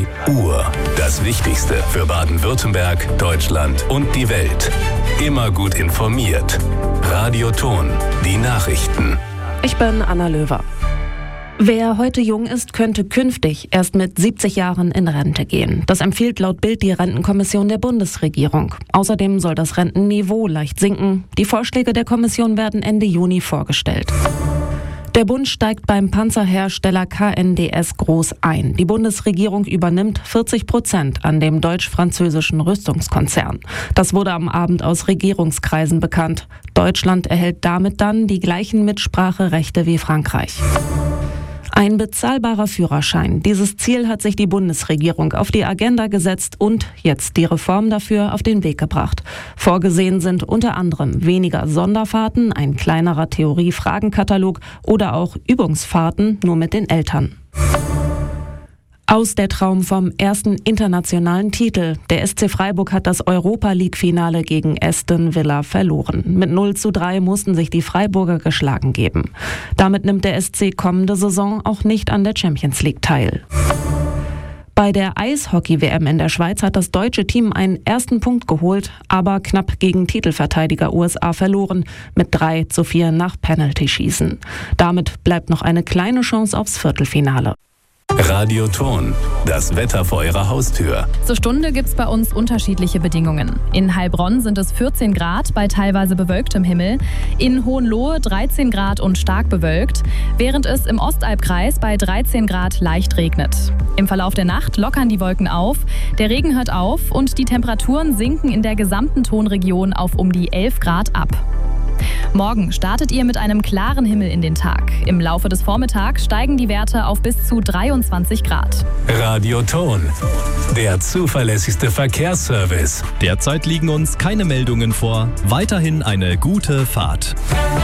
Die Uhr. Das Wichtigste für Baden-Württemberg, Deutschland und die Welt. Immer gut informiert. Radio Ton. Die Nachrichten. Ich bin Anna Löwer. Wer heute jung ist, könnte künftig erst mit 70 Jahren in Rente gehen. Das empfiehlt laut Bild die Rentenkommission der Bundesregierung. Außerdem soll das Rentenniveau leicht sinken. Die Vorschläge der Kommission werden Ende Juni vorgestellt. Der Bund steigt beim Panzerhersteller KNDS groß ein. Die Bundesregierung übernimmt 40% an dem deutsch-französischen Rüstungskonzern. Das wurde am Abend aus Regierungskreisen bekannt. Deutschland erhält damit dann die gleichen Mitspracherechte wie Frankreich. Ein bezahlbarer Führerschein. Dieses Ziel hat sich die Bundesregierung auf die Agenda gesetzt und jetzt die Reform dafür auf den Weg gebracht. Vorgesehen sind unter anderem weniger Sonderfahrten, ein kleinerer Theorie-Fragenkatalog oder auch Übungsfahrten nur mit den Eltern. Aus der Traum vom ersten internationalen Titel. Der SC Freiburg hat das Europa-League-Finale gegen Aston Villa verloren. Mit 0:3 mussten sich die Freiburger geschlagen geben. Damit nimmt der SC kommende Saison auch nicht an der Champions League teil. Bei der Eishockey-WM in der Schweiz hat das deutsche Team einen ersten Punkt geholt, aber knapp gegen Titelverteidiger USA verloren, mit 3:4 nach Penalty-Schießen. Damit bleibt noch eine kleine Chance aufs Viertelfinale. Radio Ton. Das Wetter vor Ihrer Haustür. Zur Stunde gibt es bei uns unterschiedliche Bedingungen. In Heilbronn sind es 14 Grad bei teilweise bewölktem Himmel. In Hohenlohe 13 Grad und stark bewölkt, während es im Ostalbkreis bei 13 Grad leicht regnet. Im Verlauf der Nacht lockern die Wolken auf, der Regen hört auf und die Temperaturen sinken in der gesamten Tonregion auf um die 11 Grad ab. Morgen startet ihr mit einem klaren Himmel in den Tag. Im Laufe des Vormittags steigen die Werte auf bis zu 23 Grad. Radio Ton. Der zuverlässigste Verkehrsservice. Derzeit liegen uns keine Meldungen vor. Weiterhin eine gute Fahrt.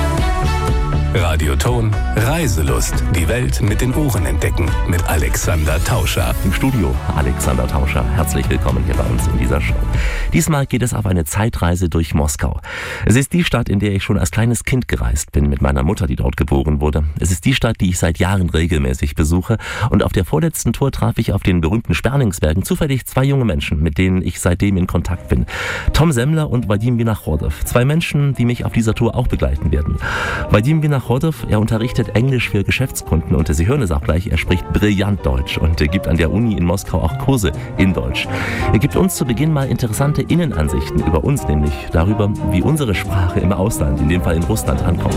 Radio Ton. Reiselust. Die Welt mit den Ohren entdecken. Mit Alexander Tauscher. Im Studio Alexander Tauscher. Herzlich willkommen hier bei uns in dieser Show. Diesmal geht es auf eine Zeitreise durch Moskau. Es ist die Stadt, in der ich schon als kleines Kind gereist bin, mit meiner Mutter, die dort geboren wurde. Es ist die Stadt, die ich seit Jahren regelmäßig besuche. Und auf der vorletzten Tour traf ich auf den berühmten Sperlingsbergen zufällig zwei junge Menschen, mit denen ich seitdem in Kontakt bin. Tom Semmler und Vadim Vinochodov. Zwei Menschen, die mich auf dieser Tour auch begleiten werden. Vadim Vinochodov, er unterrichtet Englisch für Geschäftskunden und Sie hören es auch gleich, er spricht brillant Deutsch und er gibt an der Uni in Moskau auch Kurse in Deutsch. Er gibt uns zu Beginn mal interessante Innenansichten über uns, nämlich darüber, wie unsere Sprache im Ausland, in dem Fall in Russland, ankommt.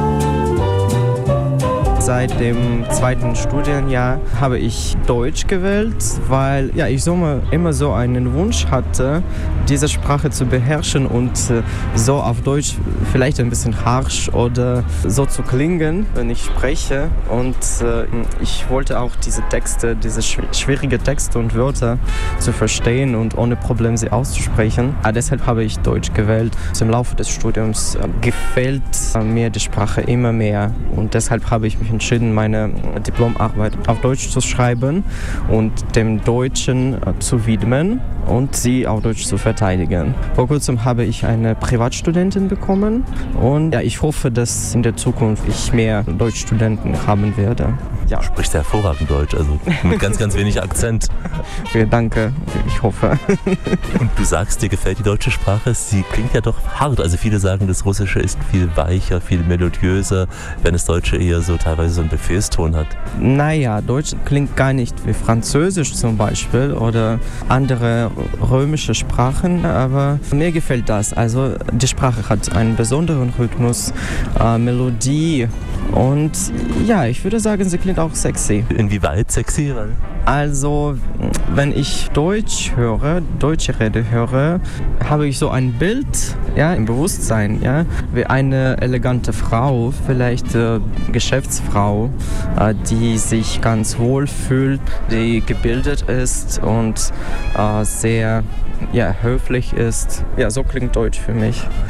Seit dem zweiten Studienjahr habe ich Deutsch gewählt, weil ich immer so einen Wunsch hatte, diese Sprache zu beherrschen und so auf Deutsch vielleicht ein bisschen harsch oder so zu klingen, wenn ich spreche. Und ich wollte auch diese Texte, diese schwierigen Texte und Wörter zu verstehen und ohne Probleme sie auszusprechen. Deshalb habe ich Deutsch gewählt. Im Laufe des Studiums gefällt mir die Sprache immer mehr und deshalb habe ich mich entschieden, meine Diplomarbeit auf Deutsch zu schreiben und dem Deutschen zu widmen und sie auf Deutsch zu verteidigen. Vor kurzem habe ich eine Privatstudentin bekommen und ich hoffe, dass in der Zukunft ich mehr Deutschstudenten haben werde. Ja. Du sprichst hervorragend Deutsch, also mit ganz, ganz wenig Akzent. Danke, ich hoffe. Und du sagst, dir gefällt die deutsche Sprache, sie klingt ja doch hart. Also viele sagen, das Russische ist viel weicher, viel melodiöser, wenn das Deutsche eher so teilweise so einen Befehlston hat. Naja, Deutsch klingt gar nicht wie Französisch zum Beispiel oder andere römische Sprachen, aber mir gefällt das. Also die Sprache hat einen besonderen Rhythmus, Melodie und ich würde sagen, sie klingt auch sexy. Inwieweit sexy? Also, wenn ich deutsche Rede höre, habe ich so ein Bild im Bewusstsein, wie eine elegante Frau, vielleicht Geschäftsfrau, die sich ganz wohl fühlt, die gebildet ist und sehr höflich ist. Ja, so klingt Deutsch für mich.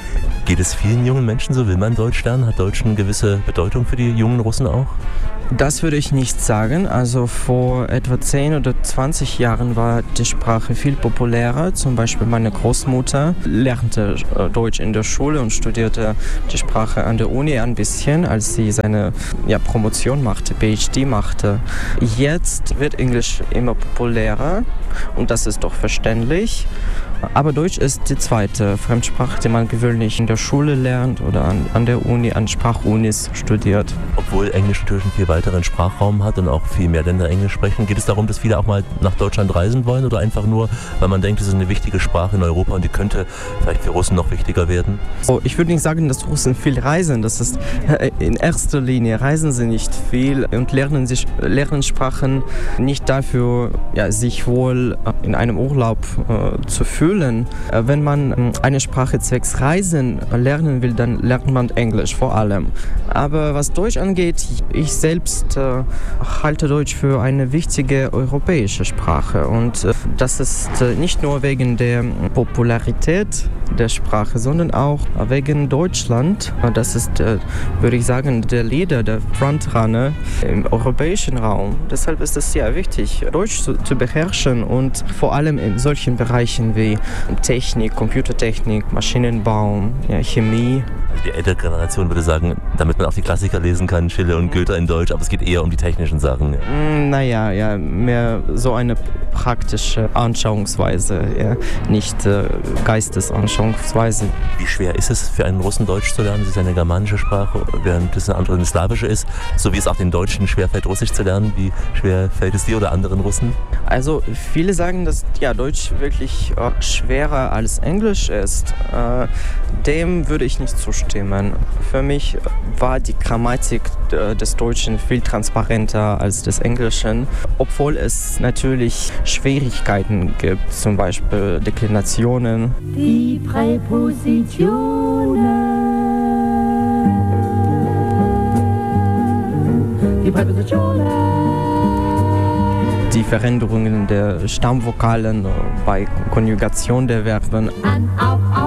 Geht es vielen jungen Menschen so? Will man Deutsch lernen? Hat Deutsch eine gewisse Bedeutung für die jungen Russen auch? Das würde ich nicht sagen. Also vor etwa 10 oder 20 Jahren war die Sprache viel populärer. Zum Beispiel meine Großmutter lernte Deutsch in der Schule und studierte die Sprache an der Uni ein bisschen, als sie seine Promotion machte, PhD machte. Jetzt wird Englisch immer populärer und das ist doch verständlich. Aber Deutsch ist die zweite Fremdsprache, die man gewöhnlich in der Schule lernt oder an der Uni, an Sprachunis studiert. Obwohl Englisch natürlich einen viel weiteren Sprachraum hat und auch viel mehr Länder Englisch sprechen, geht es darum, dass viele auch mal nach Deutschland reisen wollen oder einfach nur, weil man denkt, es ist eine wichtige Sprache in Europa und die könnte vielleicht für Russen noch wichtiger werden? Ich würde nicht sagen, dass Russen viel reisen. Das ist in erster Linie reisen sie nicht viel und lernen Sprachen nicht dafür, sich wohl in einem Urlaub zu fühlen. Wenn man eine Sprache zwecks Reisen lernen will, dann lernt man Englisch vor allem. Aber was Deutsch angeht, ich selbst halte Deutsch für eine wichtige europäische Sprache. Und das ist nicht nur wegen der Popularität der Sprache, sondern auch wegen Deutschland. Das ist, würde ich sagen, der Leader, der Frontrunner im europäischen Raum. Deshalb ist es sehr wichtig, Deutsch zu beherrschen und vor allem in solchen Bereichen wie Technik, Computertechnik, Maschinenbau, Chemie. Die ältere Generation würde sagen, damit man auch die Klassiker lesen kann, Schiller und Goethe in Deutsch, aber es geht eher um die technischen Sachen. Mehr so eine praktische Anschauungsweise, nicht Geistesanschauungsweise. Wie schwer ist es für einen Russen Deutsch zu lernen? Es ist eine germanische Sprache, während es eine andere eine slawische ist, so wie es auch den Deutschen schwerfällt, Russisch zu lernen. Wie schwer fällt es dir oder anderen Russen? Also viele sagen, dass Deutsch wirklich schwerer als Englisch ist. Dem würde ich nicht zustimmen. Für mich war die Grammatik des Deutschen viel transparenter als des Englischen, obwohl es natürlich Schwierigkeiten gibt, zum Beispiel Deklinationen. Die Präpositionen. Die Veränderungen der Stammvokalen bei Konjugation der Verben. An, auf,